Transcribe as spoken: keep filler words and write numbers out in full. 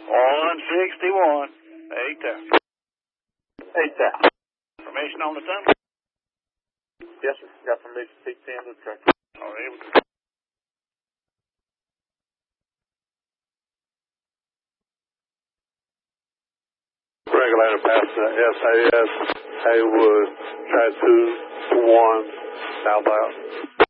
one sixty-one. Eight there. Eight there. Permission on the tunnel? Yes, sir. Got permission to speak to the end of the tractor. All right, here we go. Regulator past the S A S Haywood, track two one, southbound.